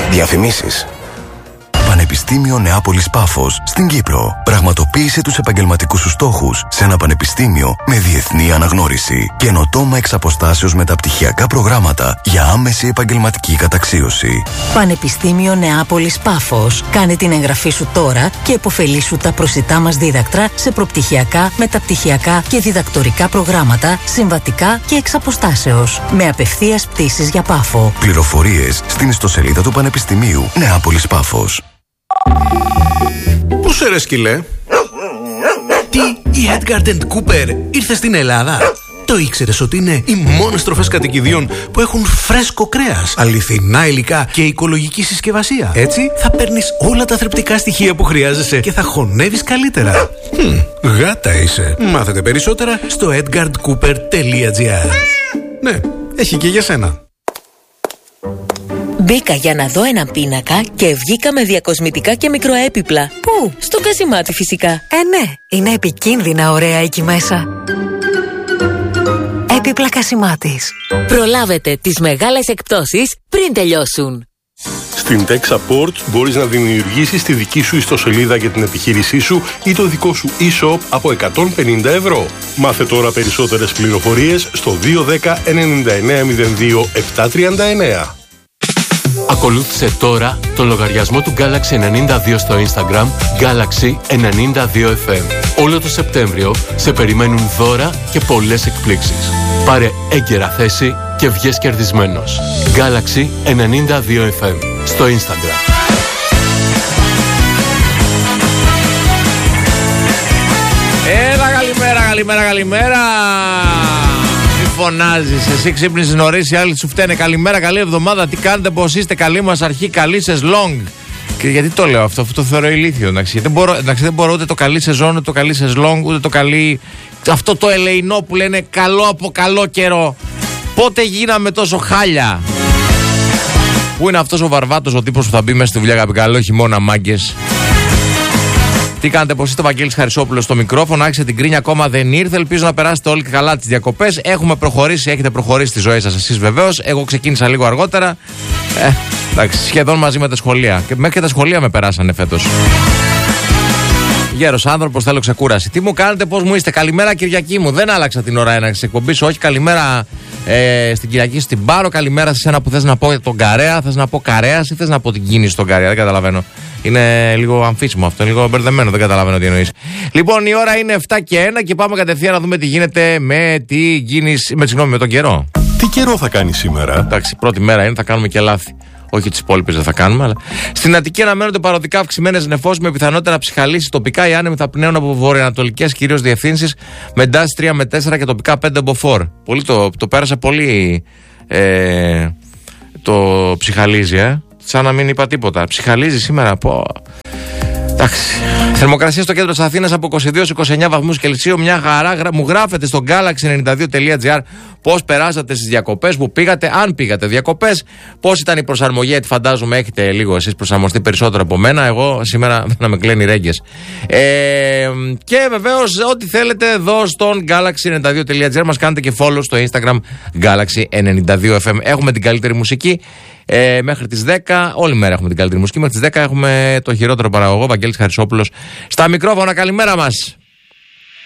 Διαφημίσεις. Πανεπιστήμιο Νεάπολης Πάφος στην Κύπρο. Πραγματοποίησε τους επαγγελματικούς σου στόχους σε ένα πανεπιστήμιο με διεθνή αναγνώριση. Καινοτόμα εξ αποστάσεως μεταπτυχιακά προγράμματα για άμεση επαγγελματική καταξίωση. Πανεπιστήμιο Νεάπολης Πάφος. Κάνε την εγγραφή σου τώρα και επωφελήσου τα προσιτά μας δίδακτρα σε προπτυχιακά, μεταπτυχιακά και διδακτορικά προγράμματα, συμβατικά και εξ αποστάσεως. Με απευθείας πτήσεις για Πάφο. Πληροφορίες στην ιστοσελίδα του Πανεπιστημίου Νεάπολης Πάφος. Πού σε ρε σκυλέ? Τι, η Edgard & Cooper ήρθε στην Ελλάδα? Το ήξερες ότι είναι οι μόνες τροφές κατοικιδίων που έχουν φρέσκο κρέας, αληθινά υλικά και οικολογική συσκευασία? Έτσι θα παίρνεις όλα τα θρεπτικά στοιχεία που χρειάζεσαι και θα χωνεύεις καλύτερα. Γάτα είσαι. Μάθετε περισσότερα στο edgardcooper.gr. Ναι, έχει και για σένα. Μπήκα για να δω έναν πίνακα και βγήκα με διακοσμητικά και μικροέπιπλα. Πού? Στο Κασιμάτι φυσικά. Ναι, είναι επικίνδυνα ωραία εκεί μέσα. Έπιπλα Κασιμάτης. Προλάβετε τις μεγάλες εκπτώσεις πριν τελειώσουν. Στην Tech Support μπορείς να δημιουργήσεις τη δική σου ιστοσελίδα για την επιχείρησή σου ή το δικό σου e-shop από 150 ευρώ. Μάθε τώρα περισσότερες πληροφορίες στο 210 9902 739. Ακολούθησε τώρα το λογαριασμό του Galaxy 92 στο Instagram Galaxy 92 FM. Όλο το Σεπτέμβριο σε περιμένουν δώρα και πολλές εκπλήξεις. Πάρε έγκαιρα θέση και βγες κερδισμένος. Galaxy 92 FM στο Instagram. Καλημέρα. Φωνάζεις, εσύ ξύπνησες νωρίς, οι άλλοι σου φταίνε. Καλημέρα, καλή εβδομάδα, τι κάνετε, πώς είστε, καλή μας αρχή, καλή σεζλόγκ. Και γιατί το λέω αυτό το θεωρώ ηλίθιο, εντάξει. Δεν μπορώ ούτε το καλή σεζόν, ούτε το καλή σεζλόγκ, ούτε το καλή. Αυτό το ελεεινό που λένε καλό από καλό καιρό. Πότε γίναμε τόσο χάλια? Πού είναι αυτός ο Βαρβάτος, ο τύπος που θα μπει μέσα στη δουλειά καλό χειμώνα, μάγκες? Τι κάνετε, πώς είστε? Ο Βαγγέλης Χαρισόπουλος στο μικρόφωνο. Άρχισε την κρίνια, ακόμα δεν ήρθε. Ελπίζω να περάσετε όλοι και καλά τις διακοπές. Έχουμε προχωρήσει, έχετε προχωρήσει τη ζωή σας εσείς βεβαίως. Εγώ ξεκίνησα λίγο αργότερα. Εντάξει, σχεδόν μαζί με τα σχολεία. Και μέχρι και τα σχολεία με περάσανε φέτος. Γέρος άνθρωπος, θέλω ξεκούραση. Τι μου κάνετε, πώς μου είστε? Καλημέρα Κυριακή μου. Δεν άλλαξα την ώρα ένα της εκπομπής. Όχι, καλημέρα στην Κυριακή στην Πάρο. Καλημέρα σε ένα που θες να πω τον Καρέα. Θες να πω Καρέας ή θες να πω την κίνηση στον Καρέα? Δεν καταλαβαίνω. Είναι λίγο αμφίσιμο αυτό, είναι λίγο μπερδεμένο, δεν καταλαβαίνω τι εννοείς. Λοιπόν, η ώρα είναι 7 και 1 και πάμε κατευθείαν να δούμε τι γίνεται με την κίνηση. Με τον καιρό. Τι καιρό θα κάνει σήμερα? Εντάξει, πρώτη μέρα είναι, θα κάνουμε και λάθη. Όχι τις υπόλοιπες δεν θα κάνουμε, αλλά. Στην Αττική αναμένονται παροδικά αυξημένες νεφώσεις με πιθανότητα να ψυχαλίσει. Τοπικά οι άνεμοι θα πνέουν από βορειοανατολικές κυρίως διευθύνσεις με εντάσεις 3 με 4 και τοπικά 5 μποφόρ. Πολύ το πέρασα πολύ. Το ψυχαλίζει, σαν να μην είπα τίποτα. Ψυχαλίζει σήμερα. Εντάξει. Θερμοκρασία στο κέντρο της Αθήνας από 22-29 βαθμούς Κελσίου. Μια χαρά. Μου γράφετε στο galaxy92.gr πώς περάσατε στις διακοπές, που πήγατε, αν πήγατε διακοπές, πώς ήταν η προσαρμογή. Γιατί φαντάζομαι έχετε λίγο εσείς προσαρμοστεί περισσότερο από μένα. Εγώ σήμερα να με κλαίνει ρέγγες. Και βεβαίως ό,τι θέλετε εδώ στον galaxy92.gr. Μας κάνετε και follow στο Instagram galaxy92fm. Έχουμε την καλύτερη μουσική. Μέχρι τις 10, όλη μέρα έχουμε την καλύτερη μουσική. Μέχρι τις 10 έχουμε το χειρότερο παραγωγό, Βαγγέλης Χαρισόπουλος στα μικρόφωνα. Καλημέρα μας.